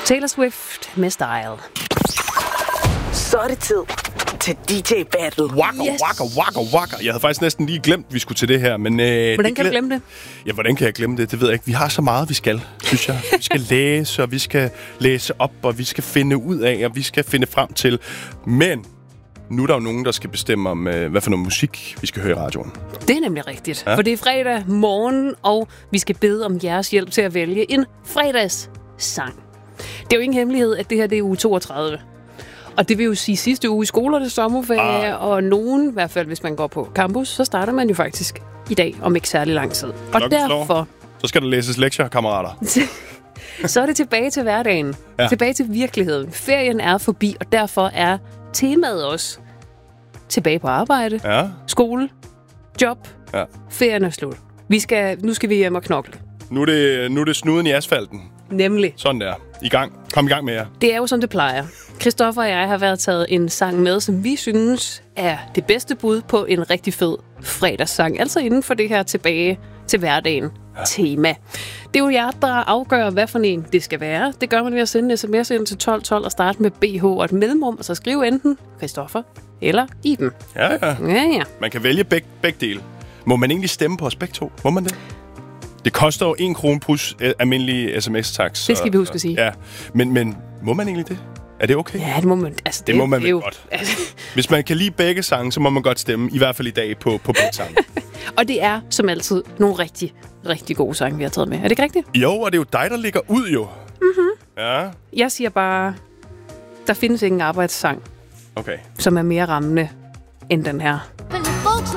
Taylor Swift med Style. Så er det tid til DJ Battle. Waka. Jeg havde faktisk næsten lige glemt, at vi skulle til det her. Men, hvordan kan du glemme det? Ja, hvordan kan jeg glemme det? Det ved jeg ikke. Vi har så meget, vi skal, synes jeg. Vi skal læse, og vi skal læse op, og vi skal finde ud af, og vi skal finde frem til. Men nu er der jo nogen, der skal bestemme om, hvad for noget musik vi skal høre i radioen. Det er nemlig rigtigt. Ja? For det er fredag morgen, og vi skal bede om jeres hjælp til at vælge en fredagssang. Det er jo ingen hemmelighed, at det her det er uge 32. Og det vil jo sige sidste uge i skolernes sommerferie, og nogen, i hvert fald hvis man går på campus, så starter man jo faktisk i dag om ikke særlig lang tid. Og derfor... Så skal der læses lektier, kammerater. Så er det tilbage til hverdagen. Ja. Tilbage til virkeligheden. Ferien er forbi, og derfor er temaet også tilbage på arbejde, skole, job, ferien er slut. Nu skal vi hjem og knokle. Nu er det snuden i asfalten. Nemlig. Sådan der. I gang. Kom i gang med jer. Det er jo som det plejer. Christoffer og jeg har været taget en sang med, som vi synes er det bedste bud på en rigtig fed fredagssang. Altså inden for det her tilbage til hverdagen tema. Det er jo jer, der afgør, hvad for en det skal være. Det gør man ved at sende en sms ind til 1212 og starte med BH og et mellemrum, og så skrive enten Christoffer eller Iben. Ja. Man kan vælge begge dele. Må man egentlig stemme på os begge to? Må man det? Det koster jo 1 krone plus almindelig sms-tax. Det skal vi huske at sige. Ja. Men må man egentlig det? Er det okay? Ja, det må man. Altså, det må man vel godt. Hvis man kan lide begge sange, så må man godt stemme, i hvert fald i dag, på begge sange. Og det er, som altid, nogle rigtig, rigtig gode sange, vi har taget med. Er det ikke rigtigt? Jo, og det er jo dig, der ligger ud, jo. Mm-hmm. Ja. Jeg siger bare, der findes ingen arbejdssang, som er mere rammende end den her.